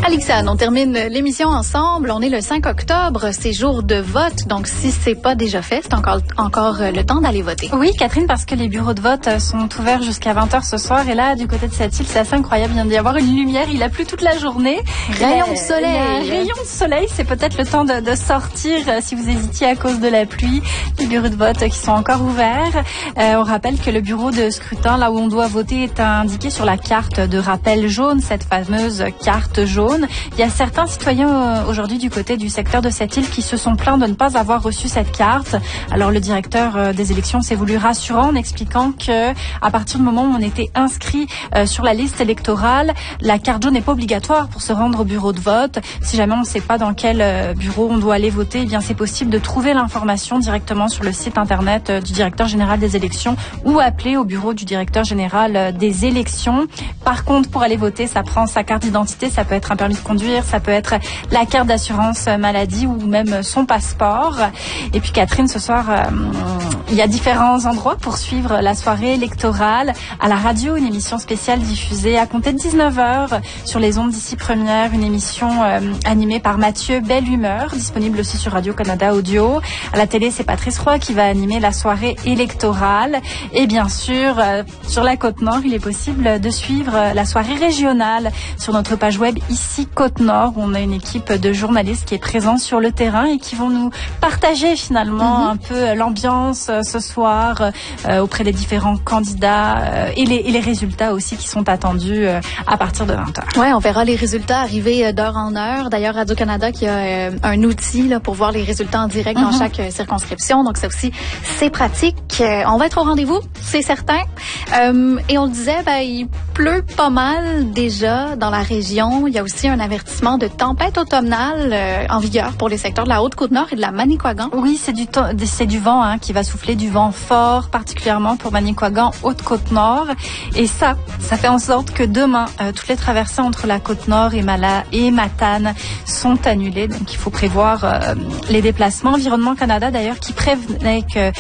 Alexandre, on termine l'émission ensemble. On est le 5 octobre, c'est jour de vote. Donc, si c'est pas déjà fait, c'est encore le temps d'aller voter. Oui, Catherine, parce que les bureaux de vote sont ouverts jusqu'à 20h ce soir. Et là, du côté de cette île, c'est assez incroyable. Il vient d'y avoir une lumière. Il a plu toute la journée. Rayon de soleil. Rayon de soleil. C'est peut-être le temps de sortir si vous hésitiez à cause de la pluie. Les bureaux de vote qui sont encore ouverts. On rappelle que le bureau de scrutin, là où on doit voter, est indiqué sur la carte de rappel jaune, cette fameuse carte jaune. Il y a certains citoyens aujourd'hui du côté du secteur de cette île qui se sont plaints de ne pas avoir reçu cette carte. Alors le directeur des élections s'est voulu rassurant en expliquant que à partir du moment où on était inscrit sur la liste électorale, la carte jaune n'est pas obligatoire pour se rendre au bureau de vote. Si jamais on ne sait pas dans quel bureau on doit aller voter, eh bien c'est possible de trouver l'information directement sur le site internet du directeur général des élections ou appeler au bureau du directeur général des élections. Par contre, pour aller voter, ça prend sa carte d'identité, ça peut être un permis de conduire, ça peut être la carte d'assurance maladie ou même son passeport. Et puis Catherine, ce soir, il y a différents endroits pour suivre la soirée électorale. À la radio, une émission spéciale diffusée à compter de 19h sur les ondes d'ici Première, une émission animée par Mathieu Belle Humeur, disponible aussi sur Radio-Canada Audio. À la télé, c'est Patrice Roy qui va animer la soirée électorale. Et bien sûr, sur la Côte-Nord, il est possible de suivre la soirée régionale sur notre page web Ici Côte-Nord. On a une équipe de journalistes qui est présente sur le terrain et qui vont nous partager finalement un peu l'ambiance ce soir auprès des différents candidats et les résultats aussi qui sont attendus à partir de 20h. Ouais, on verra les résultats arriver d'heure en heure. D'ailleurs, Radio-Canada qui a un outil là, pour voir les résultats en direct dans chaque circonscription. Donc ça aussi, c'est pratique. On va être au rendez-vous, c'est certain. Et on le disait, il pleut pas mal déjà dans la région. Il y a aussi un avertissement de tempête automnale en vigueur pour les secteurs de la Haute-Côte-Nord et de la Manicouagan. Oui, c'est du vent qui va souffler, du vent fort, particulièrement pour Manicouagan, Haute-Côte-Nord. Et ça fait en sorte que demain, toutes les traversées entre la Côte-Nord et Matane sont annulées. Donc il faut prévoir les déplacements. Environnement Canada d'ailleurs qui prévenait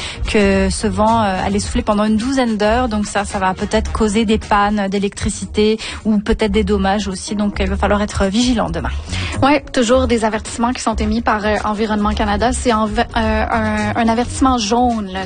que ce vent allait souffler pendant une douzaine d'heures. Donc ça va peut-être causer des pannes d'électricité ou peut-être des dommages aussi. Donc il va falloir être vigilant demain. Oui, toujours des avertissements qui sont émis par Environnement Canada. C'est un avertissement jaune là,